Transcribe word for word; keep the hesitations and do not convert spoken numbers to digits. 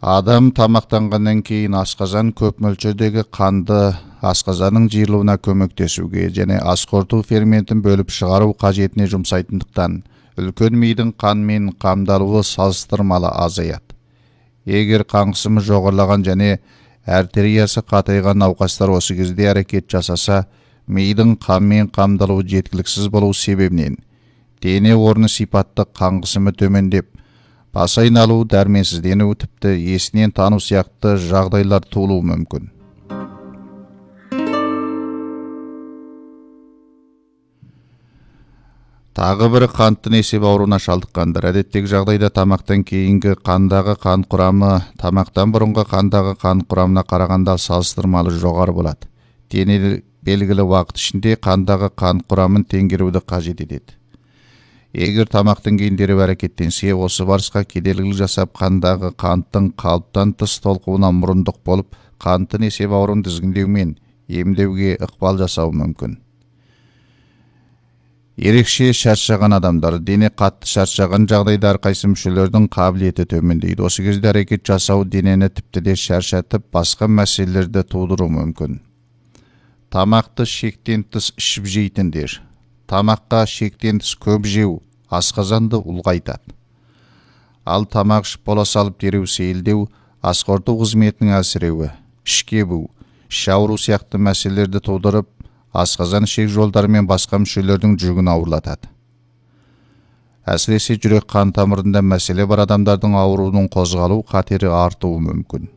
Адам тамақтанғаннан кейін асқазан көп мөлшердегі қанды асқазанның жиырылуына көмектесуге және ас қорыту ферментін бөліп шығару қажетіне жұмсайтындықтан үлкен мидың қанмен қамдалуы салыстырмалы азаяды. Егер қан қысымы жоғарылаған және артериясы қатайған науқастар осы кезде әрекет жасаса, мидың қанмен қамдалуы жеткіліксіз болу себебінен дене орны сипатты қан қысымы төмендеп, бас айналу, дәрменсіздену, тіпті есінен тану сияқты жағдайлар туылуы мүмкін. Тағы бірі қанты несеп ауруына шалдыққандар. Әдеттегі жағдайда тамақтан кейінгі қандағы қан құрамы тамақтан бұрынғы қандағы қан құрамына қарағанда салыстырмалы жоғары болады. Дене белгілі уақыт ішінде қандағы қан құрамын теңгеруді қажет етеді. Егер тамақтан кейін дереу әрекеттенсе, осы барысқа кедергілік жасап, қандағы қанттың қалыптан тыс толқуына мұрындық болып, қанты несеп ауруын тізгіндеумен емдеуге ықпал жасауы мүмкін. Ерекше шаршаған адамдар, дене қатты шаршаған жағдайда әрқайсы мүшелердің қабілеті төмендейді. Осы кезде әрекет жасау денені тіпті де шаршатып, басқа мәселелерді тудыруы мүмкін. Тамақты шектен тыс ішіп жейтіндер. Тамаққа шектен тыс көп жеу асқазанды ұлғайтады. Ал тамақ ішіп бола салып дереу сейілдеу, ас қорыту қызметінің әлсіреуі, ішке бу, іш ауру сияқты мәселелерді тудырып, асқазан ішек жолдары мен басқа мүшелердің жүгін ауырлатады. Әсіресе жүрек қан тамырында мәселе бар адамдардың ауруының қозғалу қатері артуы мүмкін.